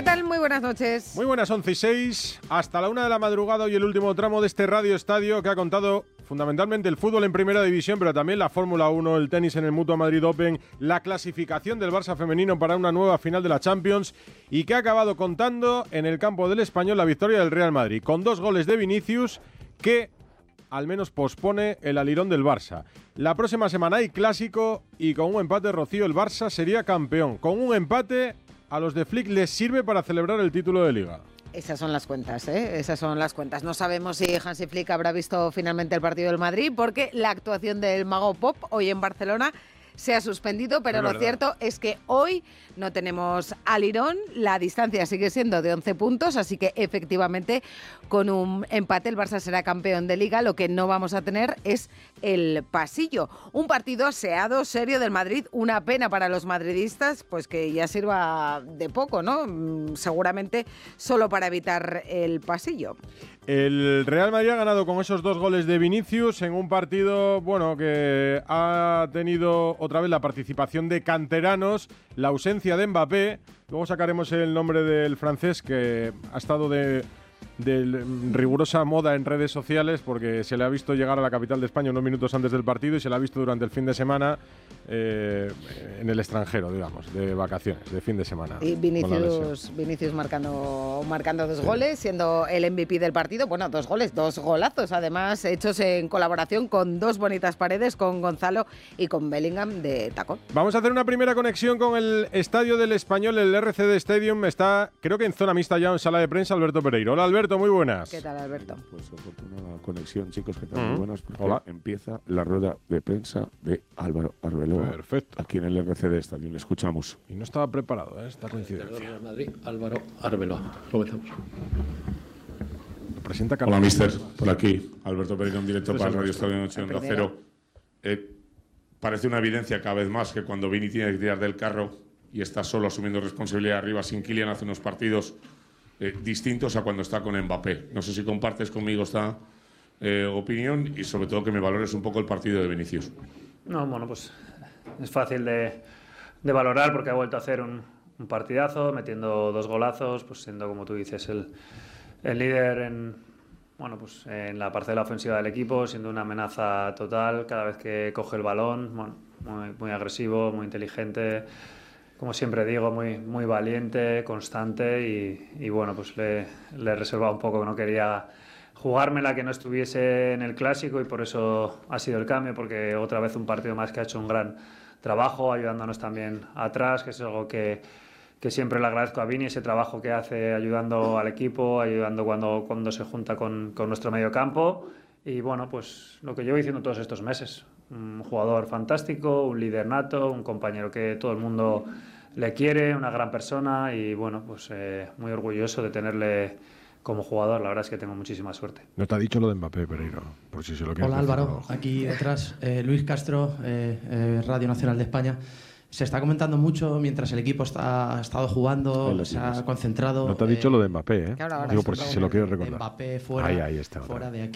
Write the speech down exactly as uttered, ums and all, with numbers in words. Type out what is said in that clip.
tal? Muy buenas noches. Muy buenas, once y seis, hasta la una de la madrugada y el último tramo de este Radio Estadio que ha contado fundamentalmente el fútbol en primera división, pero también la Fórmula uno, el tenis en el Mutua Madrid Open, la clasificación del Barça femenino para una nueva final de la Champions y que ha acabado contando en el campo del Español la victoria del Real Madrid, con dos goles de Vinicius que al menos pospone el alirón del Barça. La próxima semana hay clásico y con un empate, Rocío, el Barça sería campeón. Con un empate a los de Flick les sirve para celebrar el título de Liga. Esas son las cuentas, ¿eh? Esas son las cuentas. No sabemos si Hansi Flick habrá visto finalmente el partido del Madrid, porque la actuación del Mago Pop hoy en Barcelona se ha suspendido, pero lo cierto es que hoy no tenemos alirón, la distancia sigue siendo de once puntos, así que efectivamente con un empate el Barça será campeón de Liga. Lo que no vamos a tener es el pasillo. Un partido aseado, serio del Madrid, una pena para los madridistas, pues que ya sirva de poco, ¿no? Seguramente solo para evitar el pasillo. El Real Madrid ha ganado con esos dos goles de Vinicius en un partido, bueno, que ha tenido otra vez la participación de canteranos, la ausencia de Mbappé. Luego sacaremos el nombre del francés que ha estado de, de rigurosa moda en redes sociales porque se le ha visto llegar a la capital de España unos minutos antes del partido y se le ha visto durante el fin de semana eh, en el extranjero, digamos, de vacaciones, de fin de semana. Y Vinicius, Vinicius marcando, marcando dos sí. goles, siendo el M V P del partido. Bueno, dos goles, dos golazos, además hechos en colaboración con dos bonitas paredes, con Gonzalo y con Bellingham de tacón. Vamos a hacer una primera conexión con el estadio del Español, el R C D Stadium. Está, creo que en zona mixta ya, en sala de prensa, Alberto Pereiro. Hola, Alberto, muy buenas. ¿Qué tal, Alberto? Pues oportuna conexión, chicos, ¿qué tal? Mm. Muy buenas. Hola. Empieza la rueda de prensa de Álvaro Arbeloa. Perfecto. Aquí en el R C D Stadium, le escuchamos. Y no estaba preparado, ¿eh? Esta coincidencia. Real Madrid, Álvaro Arbeloa. Comenzamos. Presenta Hola, mister. Por aquí, Alberto Pereiro en directo para el Radio Estadio Noche Onda Cero. Eh, parece una evidencia cada vez más que cuando Vini tiene que tirar del carro y está solo asumiendo responsabilidad arriba sin Kylian hace unos partidos eh, distintos a cuando está con Mbappé. No sé si compartes conmigo esta eh, opinión y sobre todo que me valores un poco el partido de Vinicius. No, bueno, pues es fácil de, de valorar porque ha vuelto a hacer un, un partidazo, metiendo dos golazos, pues siendo, como tú dices, el, el líder en, bueno, pues en la parcela ofensiva del equipo, siendo una amenaza total cada vez que coge el balón, bueno, muy, muy agresivo, muy inteligente, como siempre digo, muy, muy valiente, constante y, y bueno, pues le, le he reservado un poco, que no quería jugármela que no estuviese en el Clásico y por eso ha sido el cambio, porque otra vez un partido más que ha hecho un gran trabajo, ayudándonos también atrás, que es algo que, que siempre le agradezco a Vini, ese trabajo que hace ayudando al equipo, ayudando cuando, cuando se junta con, con nuestro medio campo y bueno, pues lo que llevo diciendo todos estos meses, un jugador fantástico, un líder nato, un compañero que todo el mundo le quiere, una gran persona y bueno, pues eh, muy orgulloso de tenerle como jugador. La verdad es que tengo muchísima suerte. No te ha dicho lo de Mbappé, Pereiro, por si se lo quieres. Hola Álvaro, aquí detrás eh, Luis Castro, eh, eh, Radio Nacional de España. Se está comentando mucho mientras el equipo está, ha estado jugando, se ha concentrado. No te ha dicho eh, lo de Mbappé, ¿eh? Claro, Digo por si se lo quieres recordar. Mbappé fuera, ahí, ahí está, fuera de aquí.